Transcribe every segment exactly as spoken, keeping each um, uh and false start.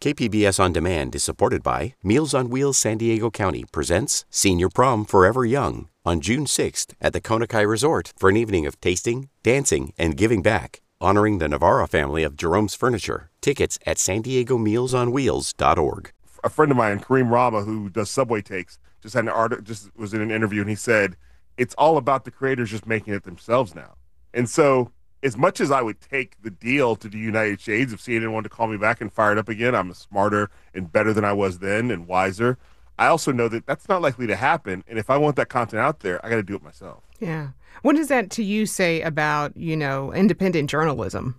K P B S On Demand is supported by Meals on Wheels San Diego County presents Senior Prom Forever Young on June sixth at the Konakai Resort for an evening of tasting, dancing, and giving back, honoring the Navarra family of Jerome's Furniture. Tickets at san diego meals on wheels dot org. A friend of mine, Kareem Rama, who does Subway Takes, just had an art, just was in an interview, and he said, it's all about the creators just making it themselves now. And so as much as I would take the deal to do United Shades, if C N N wanted to call me back and fire it up again, I'm smarter and better than I was then and wiser. I also know that that's not likely to happen. And if I want that content out there, I got to do it myself. Yeah. What does that to you say about, you know, independent journalism?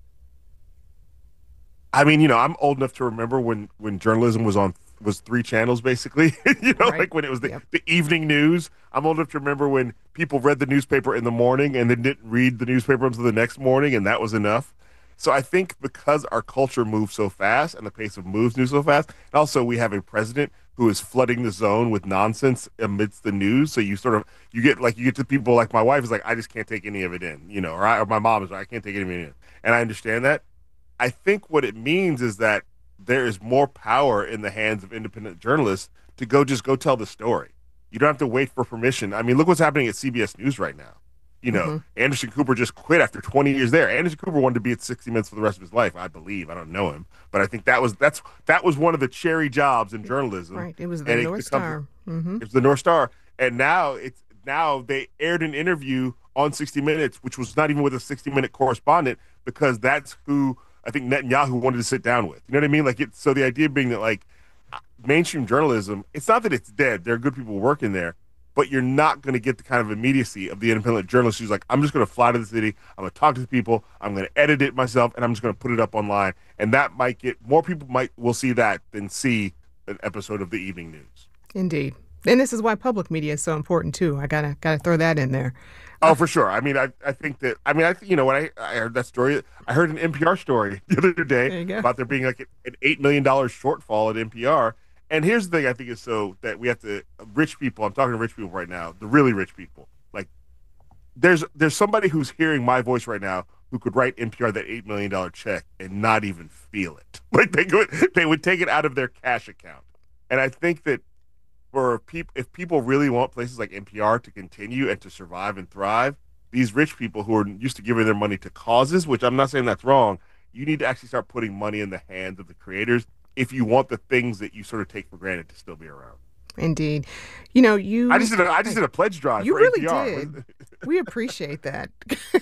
I mean, you know, I'm old enough to remember when, when journalism was on was three channels, basically, you know, right. Like when it was the, yep. the evening news. I'm old enough to remember when people read the newspaper in the morning and then didn't read the newspaper until the next morning, and that was enough. So I think because our culture moves so fast and the pace of moves moves so fast, and also we have a president who is flooding the zone with nonsense amidst the news. So you sort of, you get like, you get to people like my wife is like, I just can't take any of it in, you know, or, I, or my mom is like, I can't take any of it in. And I understand that. I think what it means is that there is more power in the hands of independent journalists to go just go tell the story. You don't have to wait for permission. I mean, look what's happening at C B S News right now. You know, mm-hmm. Anderson Cooper just quit after twenty years there. Anderson Cooper wanted to be at sixty minutes for the rest of his life, I believe. I don't know him, but I think that was that's that was one of the cherry jobs in journalism. Right. It was the and North it Star. Mm-hmm. It was the North Star, and now it's now they aired an interview on sixty minutes, which was not even with a sixty minute correspondent, because that's who I think Netanyahu wanted to sit down with. You know what I mean? Like, it's so the idea being that, like, mainstream journalism, it's not that it's dead. There are good people working there, but you're not going to get the kind of immediacy of the independent journalist who's like, I'm just going to fly to the city, I'm going to talk to the people, I'm going to edit it myself, and I'm just going to put it up online. And that might get, more people might will see that than see an episode of the evening news. Indeed. And this is why public media is so important, too. I got to gotta throw that in there. Oh, for sure. I mean, I I think that, I mean, I you know, when I, I heard that story, I heard an N P R story the other day there about there being like an eight million dollars shortfall at N P R. And here's the thing I think is so that we have to, rich people, I'm talking to rich people right now, the really rich people. Like, there's there's somebody who's hearing my voice right now who could write N P R that eight million dollars check and not even feel it. Like, they could, they would take it out of their cash account. And I think that for people, if people really want places like N P R to continue and to survive and thrive, these rich people who are used to giving their money to causes, which I'm not saying that's wrong, you need to actually start putting money in the hands of the creators if you want the things that you sort of take for granted to still be around. Indeed. You know, you... I just did a, I just did a pledge drive you for really N P R. Did. We appreciate that.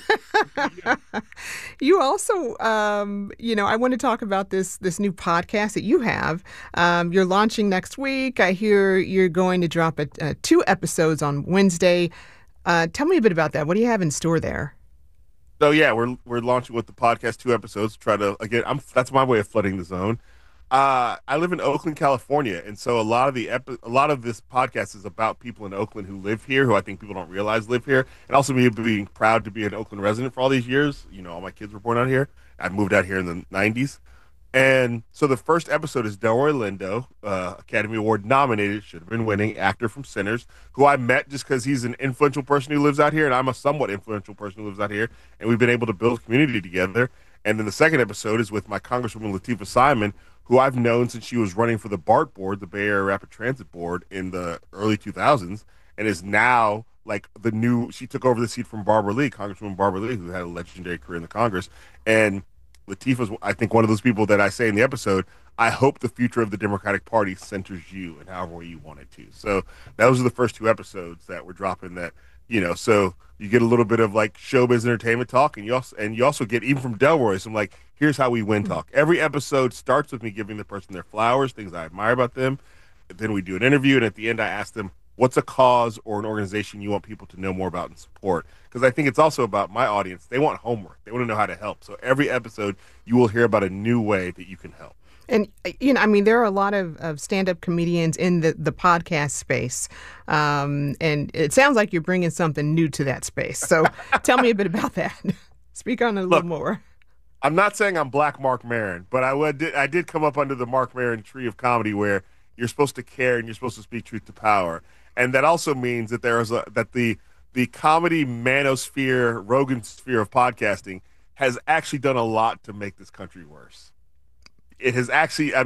You also, um, you know, I want to talk about this this new podcast that you have. Um, you're launching next week. I hear you're going to drop a, uh, two episodes on Wednesday. Uh, tell me a bit about that. What do you have in store there? So, yeah, we're we're launching with the podcast two episodes. Try to, again, I'm that's my way of flooding the zone. Uh, I live in Oakland, California, and so a lot of the epi- a lot of this podcast is about people in Oakland who live here, who I think people don't realize live here, and also me being proud to be an Oakland resident for all these years. You know, all my kids were born out here. I moved out here in the nineties, and so the first episode is Delroy Lindo, uh, Academy Award nominated, should have been winning, actor from Sinners, who I met just because he's an influential person who lives out here, and I'm a somewhat influential person who lives out here, and we've been able to build a community together. And then the second episode is with my Congresswoman Latifah Simon, who I've known since she was running for the BART board, the Bay Area Rapid Transit Board, in the early two thousands, and is now like the new, she took over the seat from Barbara Lee, Congresswoman Barbara Lee, who had a legendary career in the Congress. And Latifah's, I think, one of those people that I say in the episode, I hope the future of the Democratic Party centers you in however way you want it to. So those are the first two episodes that we're dropping that, you know, so you get a little bit of like showbiz entertainment talk, and you also and you also get, even from Delroy, some like, here's how we win talk. Every episode starts with me giving the person their flowers, things I admire about them. Then we do an interview, and at the end I ask them, what's a cause or an organization you want people to know more about and support? Because I think it's also about my audience. They want homework. They want to know how to help. So every episode you will hear about a new way that you can help. And, you know, I mean, there are a lot of, of stand-up comedians in the, the podcast space. Um, and it sounds like you're bringing something new to that space. So tell me a bit about that. Speak on it a Look, little more. I'm not saying I'm Black Mark Maron, but I would I did come up under the Mark Maron tree of comedy, where you're supposed to care and you're supposed to speak truth to power. And that also means that there is a, that the the comedy manosphere, Rogan sphere of podcasting has actually done a lot to make this country worse. It has actually, I